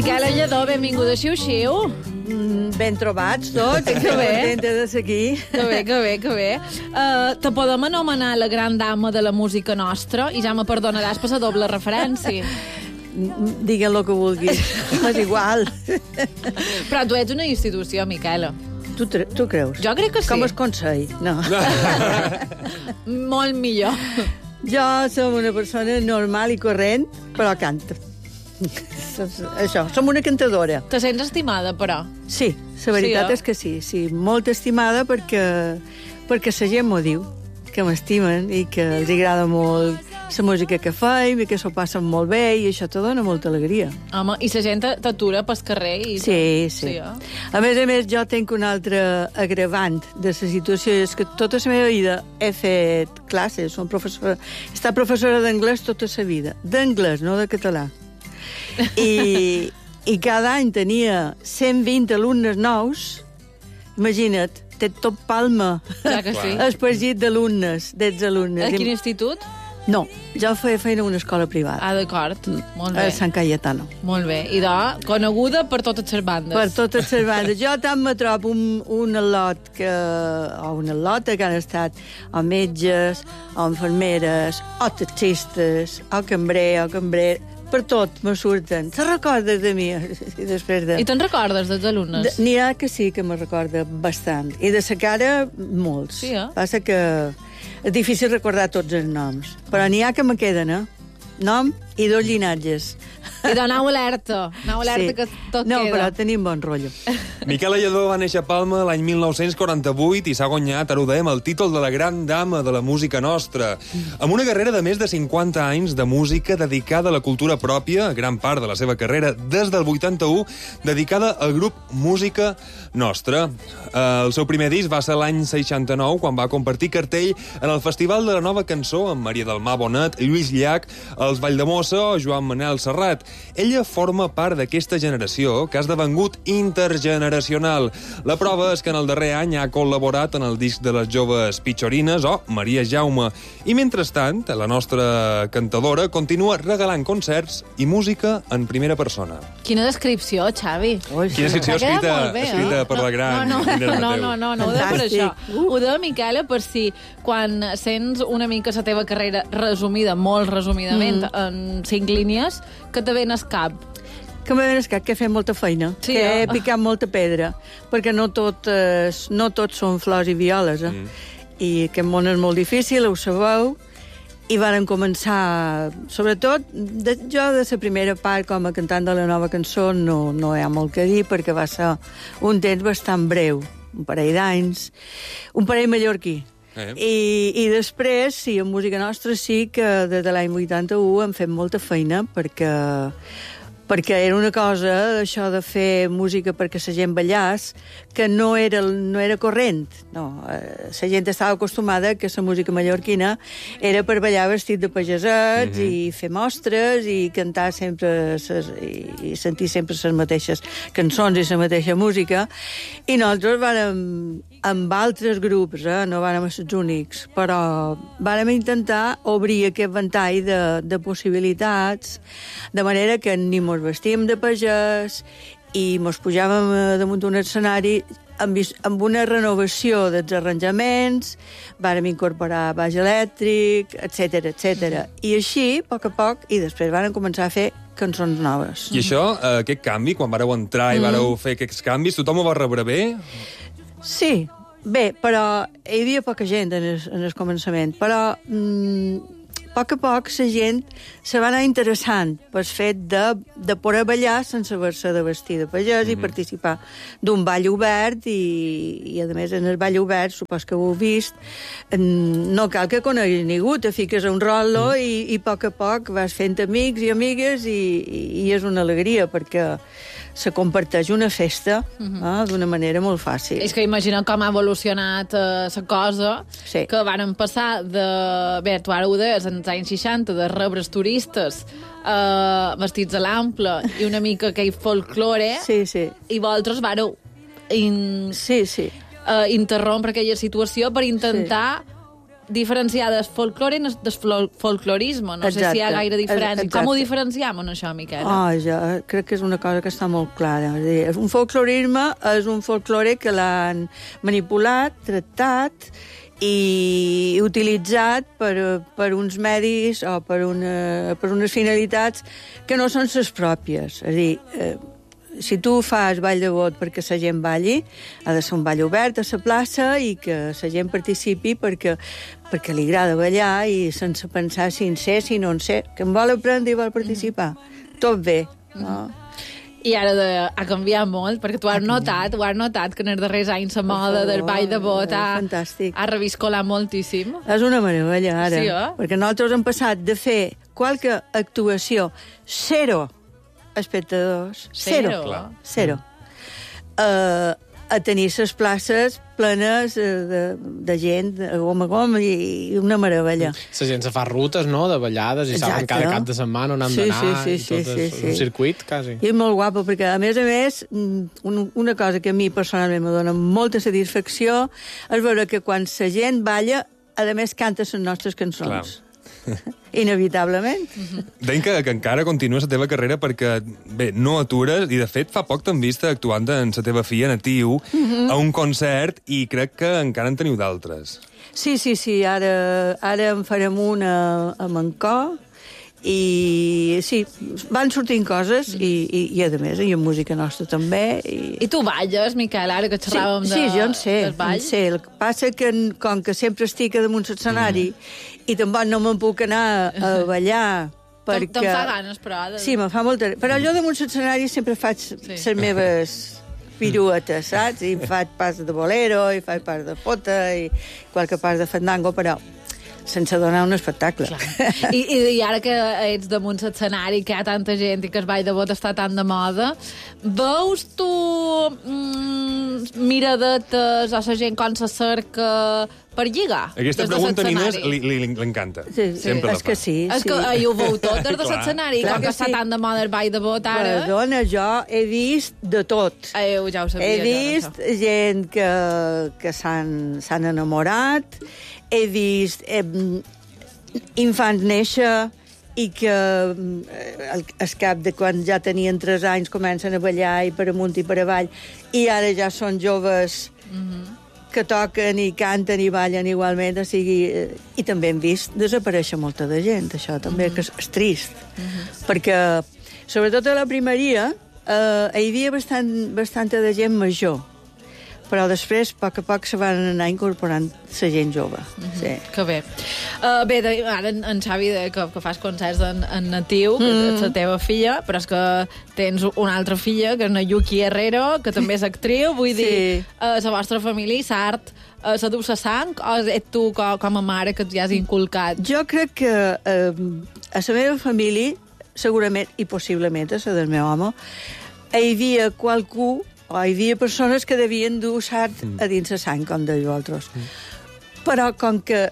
Miquel Lledó, benvinguda a Xiu-Xiu. Ben trobats tots, que bé. contenta de ser aquí. Que bé, que bé, que bé. Te podem anomenar la gran dama de la música nostra i ja me perdonaràs per la doble referència. Digue'n el que vulguis, és igual. Però tu ets una institució, Miquela. Tu creus? Jo crec que sí. Com el Consell, no. Molt millor. Jo som una persona normal i corrent, però canta. Això, som una cantadora. Te sents estimada, però. Sí, la veritat Sí, és que sí, molt estimada perquè la gent m'ho diu, que m'estimen i que els agrada molt la música que faim i que s'ho passen molt bé i això te dona molta alegria. Home, i la gent t'atura pel carrer i... Sí. A més, jo tinc un altre agravant de la situació, és que tota la meva vida he fet classes, he estat professora d'anglès tota la vida, d'anglès, no de català. I cada any tenia 120 alumnes nous, imagina't, té tot Palma, Clar que sí. espargit d'alumnes, d'exalumnes. A quin institut? No, jo feia feina a una escola privada. Ah, d'acord. Molt A bé. Sant Cayetano. Molt bé. I coneguda per totes les bandes. Per totes les bandes. Jo tant me trobo un al·lot o una al·lota que han estat o metges, o infermeres, o taxistes, o cambrer, per tot me surten. Se recordes de mi? I després de... I te'n recordes dels alumnes? N'hi ha que sí que me recorda bastant. I de sa cara, molts. Sí, eh? Passa que és difícil recordar tots els noms. Però n'hi ha que me queden, Nom i 2 llinatges. I anau alerta. Que tot no, queda. però tenim bon rotllo. Miquel Lledó va néixer a Palma l'any 1948 i s'ha guanyat, ara ho dèiem, el títol de la gran dama de la música nostra. Amb una carrera de més de 50 anys de música dedicada a la cultura pròpia, gran part de la seva carrera des del 81, dedicada al grup Música Nostra. El seu primer disc va ser l'any 69, quan va compartir cartell en el Festival de la Nova Cançó amb Maria del Mar Bonet, Lluís Llach, els Valldemossa o Joan Manel Serrat. Ella forma part d'aquesta generació que ha esdevengut intergeneracional. La prova és que en el darrer any ha col·laborat en el disc de les joves Pitxorines o Maria Jaume. I mentrestant, la nostra cantadora continua regalant concerts i música en primera persona. Quina descripció, Xavi. Ui, Quina descripció T'ha quedat molt bé, escrita per la gran Inés Mateu. No, ho deia per Fantàstic. això. Ho deia, Miquela, per si quan sents una mica la teva carrera resumida, molt resumidament, en 5 línies, que te ven al cap. Que m'he descat, que he fet molta feina, Sí, que he eh? picat molta pedra, perquè no tot són flors i violes, I aquest món és molt difícil, ho sabeu, i varen començar, sobretot, jo de la primera part com a cantant de la nova cançó no hi ha molt que dir, perquè va ser un temps bastant breu, un parell d'anys, un parell mallorquí. I després, sí, en música nostra sí que des de l'any 81 hem fet molta feina perquè era una cosa, això de fer música perquè la gent ballàs, que no era corrent. No, la gent estava acostumada que la música mallorquina era per ballar vestit de pagesets i fer mostres i cantar sempre i sentir sempre les mateixes cançons i la mateixa música. I nosaltres vàrem, amb altres grups, no vàrem ser els únics, però vàrem intentar obrir aquest ventall de possibilitats, de manera que ni mos vestíem de pagès i mos pujàvem damunt d'un escenari amb una renovació dels arranjaments, vàrem incorporar baix elèctric, etc. I així, a poc, i després vàrem començar a fer cançons noves. I això, aquest canvi, quan vareu entrar i vareu fer aquests canvis, tothom ho va rebre bé? Sí, bé, però hi havia poca gent en el començament, però a poc la gent se va anar interessant pel fet de poder ballar sense haver-se de vestir de pagès i participar d'un ball obert i a més en el ball obert, supos que ho heu vist, no cal que coneguis ningú, te fiques a un rolo i a poc vas fent amics i amigues i és una alegria perquè se comparteix una festa d'una manera molt fàcil. És que imagina com ha evolucionat la cosa, Sí. que varen passar de... Bé, tu ara ho deies, en els anys 60, de rebre's turistes vestits a l'ample i una mica aquell folklore, Sí. i vosaltres vareu Sí. interrompre aquella situació per intentar diferenciar del folklore i del folclorisme. No sé si hi ha gaire diferència. Com ho diferenciem, això, Miquela? Jo crec que és una cosa que està molt clara. És dir, un folclorisme és un folklore que l'han manipulat, tractat i utilitzat per uns medis o per unes finalitats que no són les pròpies. És a dir, si tu fas ball de bot perquè la gent balli, ha de ser un ball obert a la plaça i que la gent participi perquè li agrada ballar i sense pensar si en sé, si no en sé, que en vol aprendre i vol participar. Tot bé, no? I ara ha canviat molt, perquè tu has notat que en els darrers anys la moda del ball de bot ha reviscolat moltíssim. És una meravella, ara. Sí, perquè nosaltres hem passat de fer qualque actuació zero espectadors, zero, a tenir les places plenes de gent, gom a gom, i una meravella. La gent se fa rutes, no?, de ballades, i saben cada cap de setmana on han d'anar, i tot és un circuit, quasi. I és molt guapo, perquè, a més, una cosa que a mi personalment me dona molta satisfacció és veure que quan la gent balla, a més canta les nostres cançons. Clar. Inevitablement. Deim que encara continua la teva carrera perquè, bé, no atures, i de fet fa poc t'han vist actuant en la teva filla, Natiu, a un concert, i crec que encara en teniu d'altres. Sí, ara en farem una a Mancó, i sí, van sortint coses, i a més, i en música nostra també. I tu balles, Miquel, ara que xerràvem del ball? Sí, jo en sé. El que passa que, com que sempre estic damunt l'escenari, i tampoc no me'n puc anar a ballar, perquè... Te'n fa ganes, però... Sí, me'n fa molta... Però jo damunt l'escenari sempre faig les meves piruetes, saps? I faig pas de bolero, i faig pas de fota, i qualque pas de fandango, però sense donar un espectacle. I ara que ets damunt l'escenari, que hi ha tanta gent i que el ball de bot està tan de moda, veus tu miradetes o la gent com s'acerca per lligar? Aquesta pregunta a Inés li encanta. Sempre la fa. És que sí. És que ho veu tot des de l'escenari, com que està tan de moda el ball de bot ara. Perdona, jo he vist de tot. Ja ho sabia. He vist gent que s'han enamorat, he vist infants néixer i que al cap de quan ja tenien 3 anys comencen a ballar i per amunt i per avall, i ara ja són joves que toquen i canten i ballen igualment, o sigui, i també hem vist desaparèixer molta de gent, això també, que és trist, perquè sobretot a la primeria hi havia bastanta de gent major, però després, a poc a poc, se van anar incorporant la gent jove. Sí. Que bé. Bé, ara en Xavi que fas concerts en Natiu, que és la teva filla, però és que tens una altra filla, que és una Yuki Herrero, que també és actriu, vull dir, la vostra família, l'art, se du la sang, o ets tu com a mare que t'hi has inculcat? Jo crec que a la meva família, segurament, i possiblement a la del meu home, hi havia qualcú o hi havia persones que devien dur l'art a dins la sang, com de vosaltres. Però com que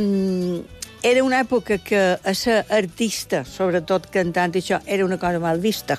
era una època que a ser artista, sobretot cantant, això era una cosa mal vista,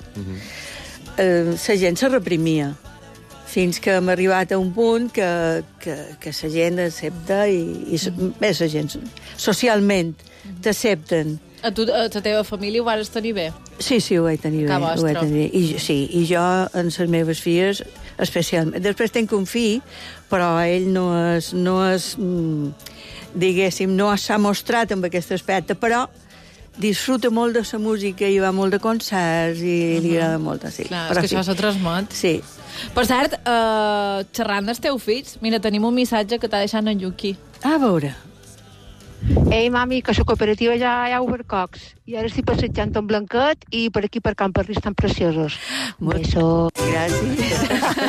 la gent se reprimia, fins que hem arribat a un punt que la gent accepta i bé, la gent socialment t'accepten. A tu, a la teva família ho vas tenir bé? Sí, ho vaig tenir bé. Ho vaig tenir bé. I jo, en les meves filles, especialment. Després tenc un fill, però ell no és diguéssim, no s'ha mostrat amb aquest aspecte, però disfruta molt de la música i va molt de concerts i li agrada molt. Sí. Clar, és que això se transmet. Sí. Per cert, xerrant dels teus fills, mira, tenim un missatge que t'ha deixat en Yuki. A veure. Ei, mami, que la cooperativa ja hi ha obert cocs. I ara estic passejant en Blanquet i per aquí per Can Parrís tan preciosos. Un beso. Gràcies.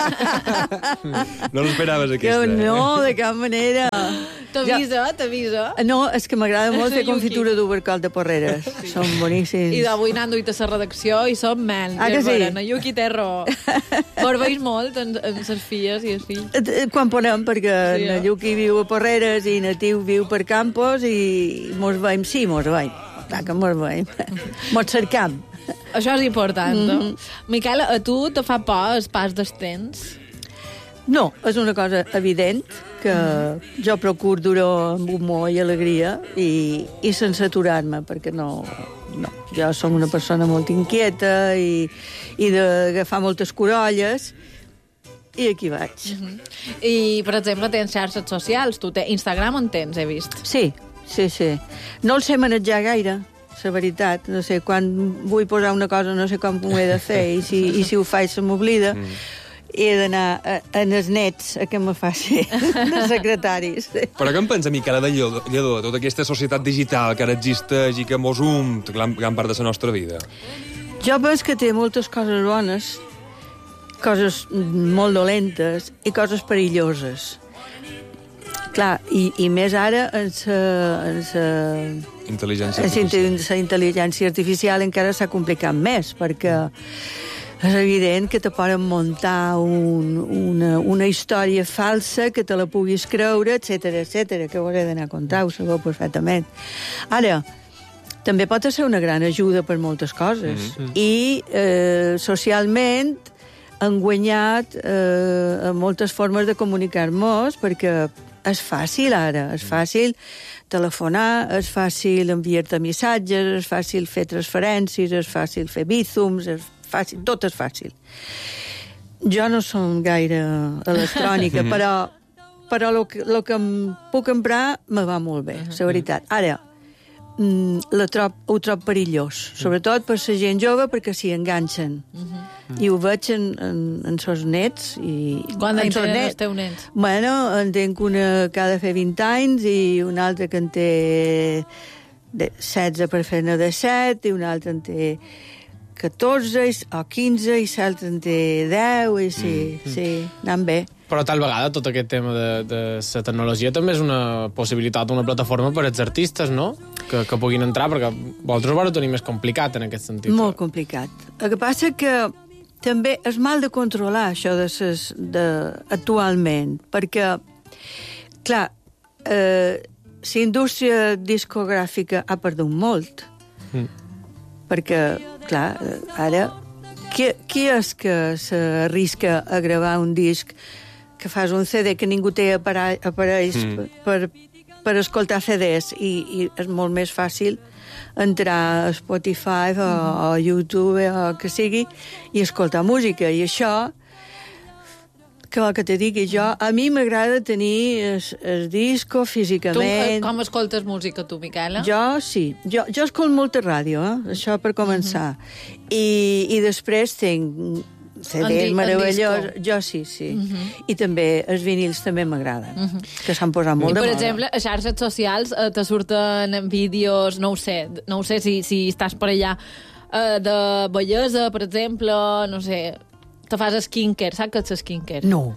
No l'esperaves, aquesta. No, de cap manera. T'avisa. No, és que m'agrada molt fer confitura d'overcoll de porreres. Sí. Són boníssims. I d'avui anant duit a la redacció i som mel. Que sí? Na Yuki té raó. Veus molt en ses filles i els fills? Quan podem, perquè na Yuki viu a Porreres i Natiu viu per Campos i mos veiem, clar que mos veiem. Mos cercam. Això és important. Miquel, a tu te fa por el pas dels temps? No, és una cosa evident que jo procuro dur-ho amb humor i alegria i sense aturar-me, perquè no, jo som una persona molt inquieta i d'agafar moltes corolles, i aquí vaig. I, per exemple, tens xarxes socials. Tu Instagram en tens, he vist. Sí. No el sé manejar gaire, la veritat. No sé, quan vull posar una cosa no sé com ho he de fer, i si ho faig se m'oblida. He d'anar en els nets a que me faci de secretaris. Però què en pensa, Miquela de Lledó, de tota aquesta societat digital que ara existeix i que mos gran part de la nostra vida? Jo penso que té moltes coses bones, coses molt dolentes i coses perilloses. Clar, i més ara en la intel·ligència artificial encara s'ha complicat més, perquè és evident que te poden muntar una història falsa que te la puguis creure, etc, que ho hauré d'anar a comptar, ho sabeu perfectament. Ara, també pot ser una gran ajuda per moltes coses. I socialment han guanyat moltes formes de comunicar-nos, perquè és fàcil ara, és fàcil telefonar, és fàcil enviar-te missatges, és fàcil fer transferències, és fàcil fer bízums, fàcil, tot és fàcil. Jo no som gaire electrònica, però el que em puc emprar me va molt bé, la veritat. Ara, ho trob perillós, sobretot per la gent jove, perquè s'hi enganxen. I ho veig en sos nets. Quan en tenen els teus nets? Bueno, en tenc una que ha de fer 20 anys i una altra que en té 16 per fer-ne de 7 i una altra en té 14 o 15 i l'altre en té 10 i sí, anant bé. Però tal vegada tot aquest tema de la tecnologia també és una possibilitat, una plataforma per als artistes, no? Que puguin entrar, perquè vosaltres ho tenir més complicat en aquest sentit. Molt complicat. El que passa que també és mal de controlar això actualment, perquè, clar, la indústria discogràfica ha perdut molt, perquè, clar, ara, qui és que s'arrisca a gravar un disc que fas un CD que ningú té aparells per escoltar CDs i és molt més fàcil entrar a Spotify o a YouTube o que sigui i escoltar música. I això, què vol que te digui jo? A mi m'agrada tenir el disco físicament. Tu com escoltes música, tu, Miquela? Jo sí. Jo escolto molta ràdio, això per començar. I després tinc CDs meravellosos. Jo sí. I també els vinils també m'agraden, que s'han posat molt de moda. I, per exemple, a xarxes socials te surten vídeos, no ho sé si estàs per allà, de bellesa, per exemple, no sé, te fas skincare. Saps què és skincare? No.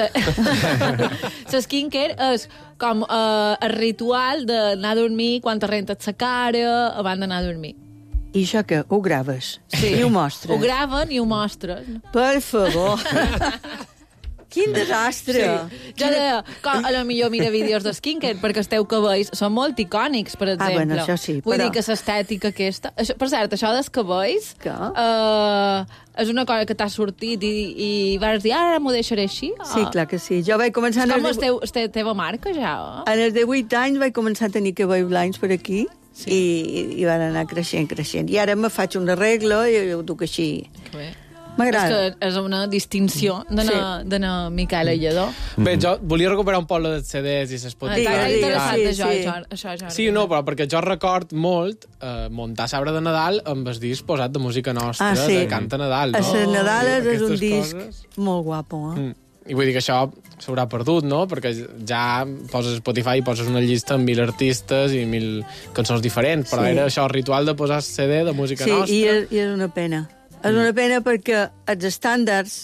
La skincare és com el ritual d'anar a dormir quan te rentes la cara abans d'anar a dormir. I això què? Ho graves? Sí. I ho mostres? Ho graven i ho mostren. Per favor. Quin desastre. Sí. Jo deia, a lo millor mira vídeos de skincare, perquè els teus cabells són molt icònics, per exemple. Bueno, això sí, Vull dir que l'estètica aquesta... Per cert, això dels cabells és una cosa que t'ha sortit i vas dir, ara m'ho deixaré així? Sí, clar que sí. Jo vaig començar... És com la teva marca, ja? En els de 8 anys vaig començar a tenir cabells blancs per aquí. Sí. I van anar creixent. I ara me faig un arreglo i ho duc així. M'agrada. És que és una distinció d'anar Miquela Lledó. Bé, jo volia recuperar un poc dels CDs i s'Spotify. T'ha interessat això, Jordi? Sí, no, però perquè jo record molt muntar l'arbre de Nadal amb el disc posat de música nostra, de Canta Nadal. A les Nadales és un disc molt guapo, I vull dir que això s'haurà perdut, no? Perquè ja poses Spotify i poses una llista amb 1000 artistes i 1000 cançons diferents, però era això, el ritual de posar CD de música nostra. Sí, i és una pena. És una pena perquè els estàndards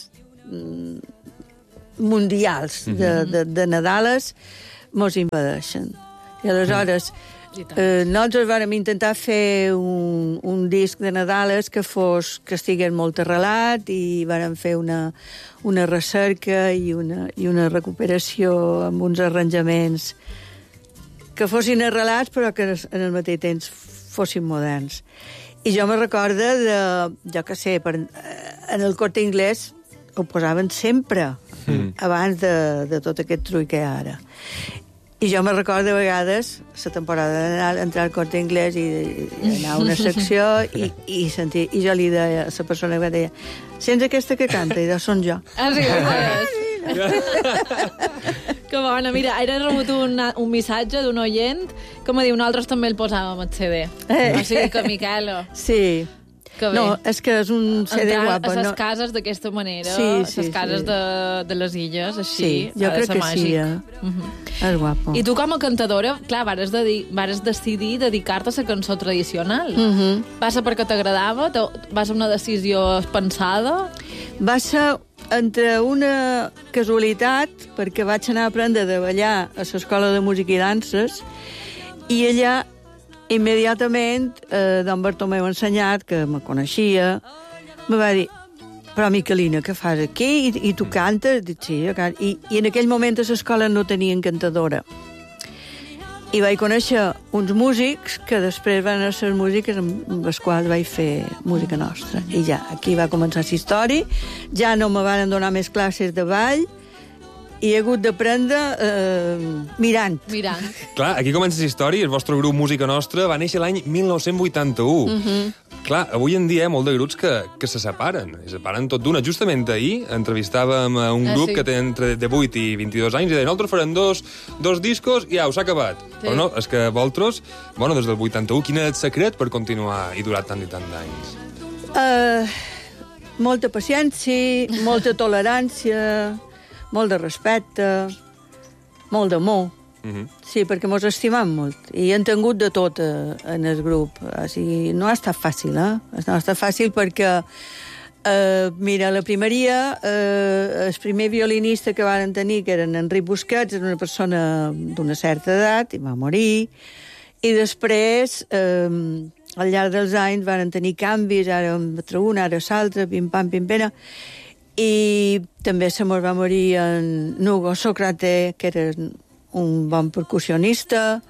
mundials de Nadales mos impedeixen. I aleshores nosaltres vàrem intentar fer un disc de Nadales que estigués molt arrelat i vàrem fer una recerca i una recuperació amb uns arranjaments que fossin arrelats però que en el mateix temps fossin moderns. I jo me recordo de, jo què sé, en el Corte Inglés ho posaven sempre, abans de tot aquest trull que hi ha ara. I jo me recordo de vegades la temporada d'entrar al Corte Inglés i anar a una secció i sentir... I jo li deia a la persona que deia sents aquesta que canta? I de són jo. Ah, sí, que bona. Mira, ara he rebut un missatge d'un oient que me diu nosaltres també el posàvem al CD. O sigui que, Miquela... Sí. No, és que és un CD guapo. Entrar a les cases d'aquesta manera, les cases de les illes, així, sí, jo crec que sí. És guapo. I tu com a cantadora, clar, vares decidir dedicar-te a la cançó tradicional. Va ser perquè t'agradava? Va ser una decisió pensada? Va ser entre una casualitat, perquè vaig anar a aprendre de ballar a l'Escola de Música i Danses, i allà immediatament, don Bartomeu Ensenyat, que me coneixia, me va dir, però Miquelina, què fas aquí? I tu cantes? Dic, sí, jo canto. I en aquell moment a l'escola no tenien cantadora. I vaig conèixer uns músics que després van ser músiques amb les quals vaig fer música nostra. I ja, aquí va començar la història. Ja no me van donar més classes de ball, i he hagut d'aprendre mirant. Clar, aquí comença la història. El vostre grup Música Nostra va néixer l'any 1981. Clar, avui en dia hi ha molt de grups que se separen. Se separen tot d'una. Justament ahir entrevistàvem un grup que té entre 18 i 22 anys i deien, nosaltres farem dos discos i au, s'ha acabat. Sí. Però no, és que vosaltres, bueno, des del 81, quin és el secret per continuar i durar tant i tant d'anys? Molta paciència, molta tolerància, molt de respecte, molt d'amor. Sí, perquè mos estimam molt. I hem tingut de tot en el grup. O sigui, no ha estat fàcil, No ha estat fàcil perquè, mira, la primeria, el primer violinista que van tenir, que era en Enric Busquets, era una persona d'una certa edat, i va morir. I després, al llarg dels anys, van tenir canvis, ara entre una, ara l'altra, pim-pam, pim-pera. I també se mos va morir en Hugo Sócrates, que era un bon percussionista.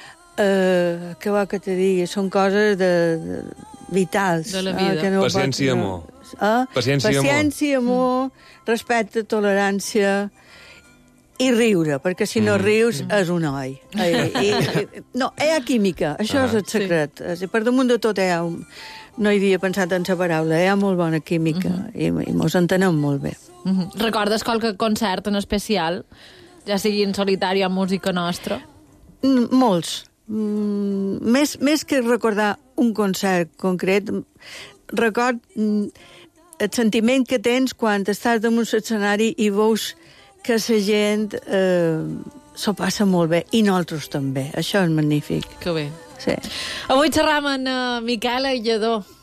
Què va que te digui? Són coses vitals. De la vida. Que no Paciència i amor. Paciència, amor, respecte, tolerància i riure, perquè si no rius és un oi. No, hi ha química, això és el secret. Per damunt de tot hi ha no hi havia pensat en la paraula, hi ha molt bona química i mos entenem molt bé. Recordes qualque concert en especial, ja sigui en solitari o en Música Nostra? Molts. Més que recordar un concert concret, record el sentiment que tens quan estàs damunt l'escenari i veus que la gent s'ho passa molt bé, i nosaltres també. Això és magnífic. Que bé. Sí. Avui xerram amb Miquela Lledó.